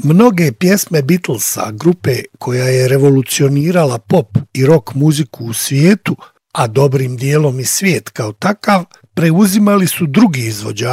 Mnoge pjesme Beatlesa, grupe koja je revolucionirala pop i rock muziku u svijetu, a dobrim dijelom i svijet kao takav, preuzimali su drugi izvođači